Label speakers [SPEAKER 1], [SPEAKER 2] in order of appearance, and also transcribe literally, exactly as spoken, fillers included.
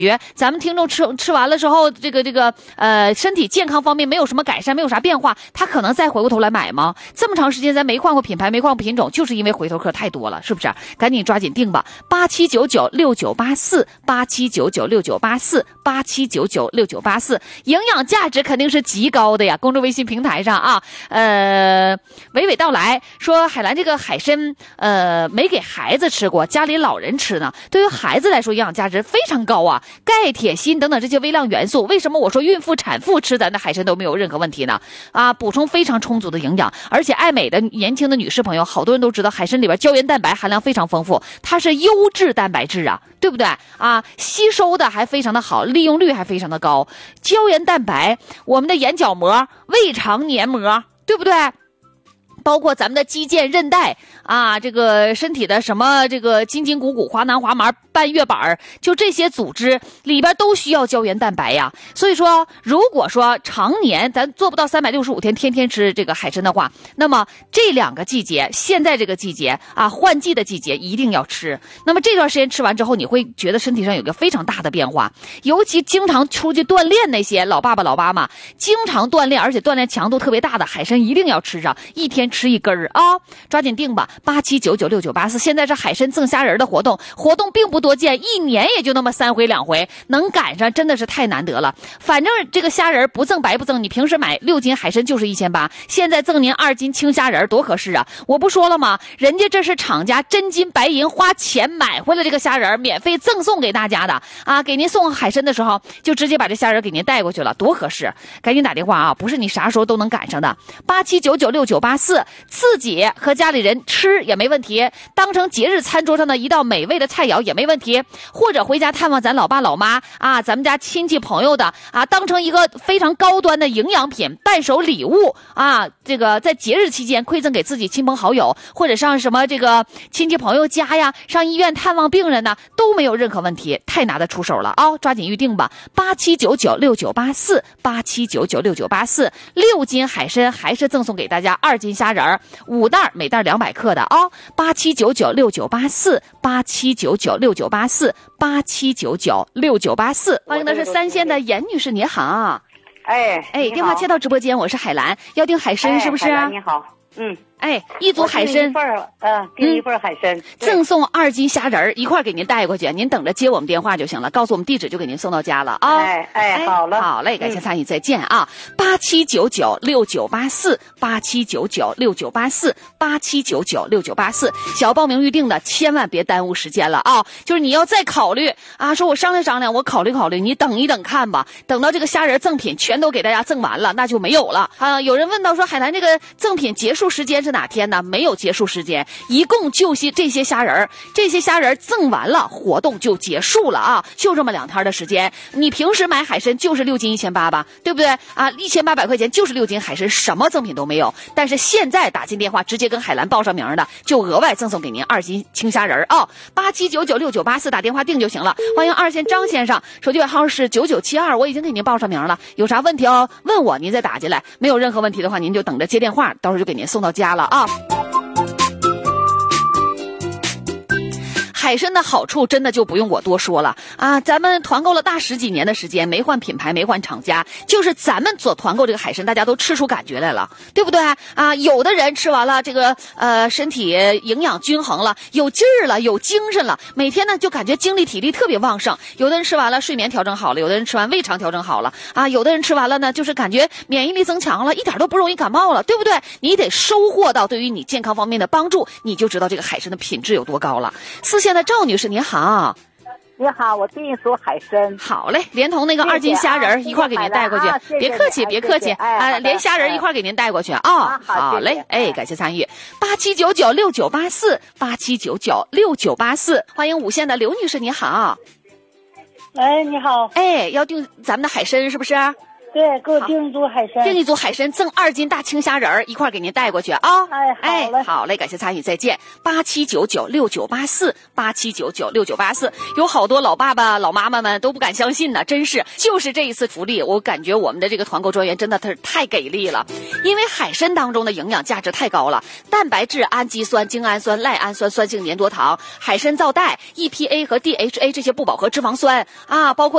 [SPEAKER 1] 咱们听众吃吃完了之后，这个这个呃身体健康方面没有什么改善，没有啥变化，他可能再回过头来买吗？这么长时间咱没换过品牌，没换过品种，就是因为回头客太多了，是不是？赶紧抓紧定吧，八七九九六九八四，八七九九六九八四，八七九九六九八四，营养价值肯定是极高的呀。公众微信平台上啊，呃，娓娓道来说，海兰这个海参，呃，没给孩子吃过，家里老人吃呢。对于孩子来说，营养价值非常高啊。钙、铁、锌等等这些微量元素，为什么我说孕妇、产妇吃咱的海参都没有任何问题呢？啊，补充非常充足的营养，而且爱美的年轻的女士朋友，好多人都知道海参里边胶原蛋白含量非常丰富，它是优质蛋白质啊，对不对啊？吸收的还非常的好，利用率还非常的高。胶原蛋白，我们的眼角膜、胃肠黏膜，对不对？包括咱们的肌腱、韧带啊，这个身体的什么这个筋筋骨骨、滑囊滑膜、半月板，就这些组织里边都需要胶原蛋白呀。所以说，如果说常年咱做不到三百六十五天天天吃这个海参的话，那么这两个季节，现在这个季节啊，换季的季节一定要吃。那么这段时间吃完之后，你会觉得身体上有个非常大的变化。尤其经常出去锻炼那些老爸爸老妈妈，经常锻炼而且锻炼强度特别大的海参一定要吃上，一天吃一根儿啊，抓紧定吧，八七九九六九八四。现在是海参赠虾仁的活动，活动并不多见，一年也就那么三回两回，能赶上真的是太难得了。反正这个虾仁不赠白不赠，你平时买六斤海参就是一千八，现在赠您二斤青虾仁，多合适啊！我不说了吗？人家这是厂家真金白银花钱买回来这个虾仁，免费赠送给大家的啊！给您送海参的时候，就直接把这虾仁给您带过去了，多合适！赶紧打电话啊，不是你啥时候都能赶上的。八七九九六九八四。自己和家里人吃也没问题，当成节日餐桌上的一道美味的菜肴也没问题，或者回家探望咱老爸老妈啊，咱们家亲戚朋友的啊，当成一个非常高端的营养品伴手礼物啊，这个在节日期间馈赠给自己亲朋好友，或者上什么这个亲戚朋友家呀，上医院探望病人呢，都没有任何问题，太拿得出手了啊！抓紧预定吧，八七九九六九八四，八七九九六九八四，六斤海参还是赠送给大家二斤虾仁，五袋，每袋两百克的啊、哦！八七九九六九八四，八七九九六九八四，八七九九六九八四。欢迎的是三鲜的严女士，你好。
[SPEAKER 2] 哎
[SPEAKER 1] 哎，电话接到直播间，我是海兰，要订海参、哎、是不是？
[SPEAKER 2] 海兰你好，嗯。
[SPEAKER 1] 哎，一组海参，
[SPEAKER 2] 一份儿，呃，订一份海参、嗯，
[SPEAKER 1] 赠送二斤虾仁一块给您带过去，您等着接我们电话就行了，告诉我们地址就给您送到家了啊。
[SPEAKER 2] 哎哎，好了，
[SPEAKER 1] 好嘞，感谢参与，再见啊！八七九九六九八四，八七九九六九八四，八七九九六九八四，想要报名预定的千万别耽误时间了啊！就是你要再考虑啊，说我商量商量，我考虑考虑，你等一等看吧，等到这个虾仁赠品全都给大家赠完了，那就没有了啊！有人问到说，海南这个赠品结束时间是哪天呢？没有结束时间，一共就是这些虾仁这些虾仁赠完了，活动就结束了啊！就这么两天的时间，你平时买海参就是六斤一千八吧，对不对啊？一千八百块钱就是六斤海参，什么赠品都没有。但是现在打进电话直接跟海兰报上名的，就额外赠送给您二斤青虾仁啊！八七九九六九八四打电话订就行了。欢迎二线张先生，手机尾号是九九七二，我已经给您报上名了。有啥问题哦？问我，您再打进来。没有任何问题的话，您就等着接电话，到时候就给您送到家了啊！海参的好处真的就不用我多说了啊！咱们团购了大十几年的时间，没换品牌，没换厂家，就是咱们所团购这个海参，大家都吃出感觉来了，对不对啊？有的人吃完了这个呃身体营养均衡了，有劲儿了，有精神了，每天呢就感觉精力体力特别旺盛。有的人吃完了睡眠调整好了，有的人吃完胃肠调整好了啊，有的人吃完了呢就是感觉免疫力增强了，一点都不容易感冒了，对不对？你得收获到对于你健康方面的帮助，你就知道这个海参的品质有多高了。四线的赵女士你好。
[SPEAKER 3] 你好，我订一组海参。
[SPEAKER 1] 好嘞，连同那个二斤虾仁一块给您带过去，
[SPEAKER 3] 啊、
[SPEAKER 1] 别客气，别客气，
[SPEAKER 3] 哎、
[SPEAKER 1] 啊，连虾仁一块给您带过去啊。
[SPEAKER 3] 啊
[SPEAKER 1] 好嘞，哎，感谢参与。八七九九六九八四，八七九九六九八四，欢迎五线的刘女士，你好。
[SPEAKER 3] 哎，你好。
[SPEAKER 1] 哎，要订咱们的海参是不是？
[SPEAKER 2] 对，给我订一组海参。
[SPEAKER 1] 订一组海参，赠二斤大青虾仁儿，一块儿给您带过去啊。
[SPEAKER 2] 哎，好嘞，
[SPEAKER 1] 好嘞，感谢参与，再见。八七九九六九八四，八七九九六九八四，有好多老爸爸、老妈妈们都不敢相信呢，真是，就是这一次福利，我感觉我们的这个团购专员真的是太给力了，因为海参当中的营养价值太高了，蛋白质、氨基酸、精氨酸、赖氨酸、酸性粘多糖、海参皂带、E P A 和 D H A 这些不饱和脂肪酸啊，包括